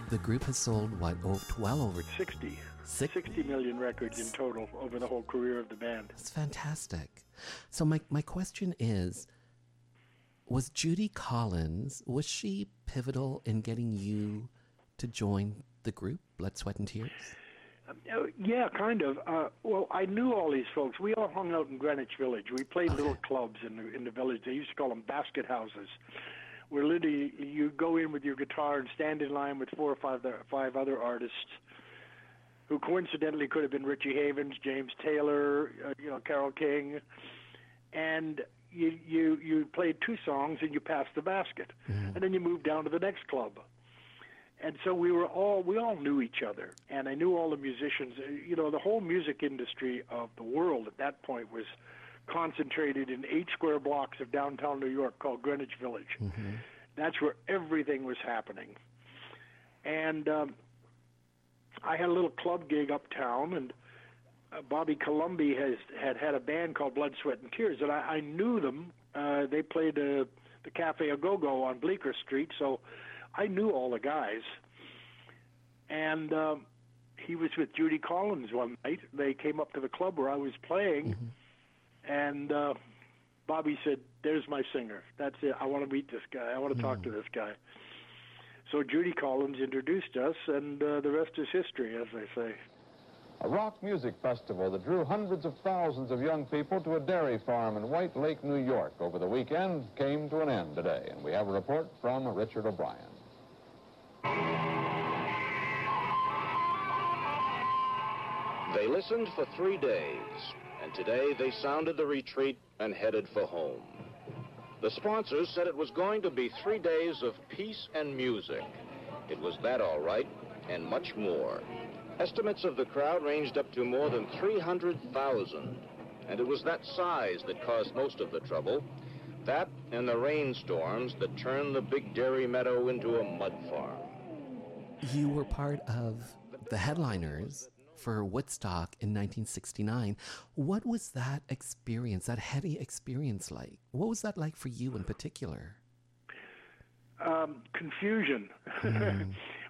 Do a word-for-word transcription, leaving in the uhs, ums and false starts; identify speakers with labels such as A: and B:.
A: the group has sold, what, oh, well over...
B: sixty.
A: Six?
B: sixty million records in total over the whole career of the band.
A: That's fantastic. So my, my question is, was Judy Collins, was she pivotal in getting you to join the group, Blood, Sweat and Tears?
B: Um, uh, yeah, kind of. Uh, well, I knew all these folks. We all hung out in Greenwich Village. We played
A: Okay.
B: little clubs in the in the village. They used to call them basket houses, where literally you go in with your guitar and stand in line with four or five other, five other artists, who coincidentally could have been Richie Havens, James Taylor, uh, you know, Carole King, and you you you played two songs and you passed the basket,
A: Mm-hmm.
B: and then you moved down to the next club. And so we were all, we all knew each other, and I knew all the musicians. You know, the whole music industry of the world at that point was concentrated in eight square blocks of downtown New York called Greenwich Village.
A: Mm-hmm.
B: That's where everything was happening. And um, I had a little club gig uptown, and uh, Bobby Colomby has had had a band called Blood, Sweat and Tears, and I, I knew them. Uh, they played uh, the Cafe A Go-Go on Bleecker Street, so I knew all the guys. And um, he was with Judy Collins one night. They came up to the club where I was playing,
A: Mm-hmm.
B: and uh, Bobby said, "There's my singer. That's it. I want to meet this guy. I want to talk to this guy." So Judy Collins introduced us, and uh, the rest is history, as they say.
C: A rock music festival that drew hundreds of thousands of young people to a dairy farm in White Lake, New York over the weekend came to an end today. And we have a report from Richard O'Brien.
D: They listened for three days, and today they sounded the retreat and headed for home. The sponsors said it was going to be three days of peace and music. It was that all right, and much more. Estimates of the crowd ranged up to more than three hundred thousand, and it was that size that caused most of the trouble. That and the rainstorms that turned the big dairy meadow into a mud farm.
A: You were part of the headliners for Woodstock in nineteen sixty-nine. What was that experience, that heady experience like? What was that like for you in particular?
B: Um, confusion.
A: Mm.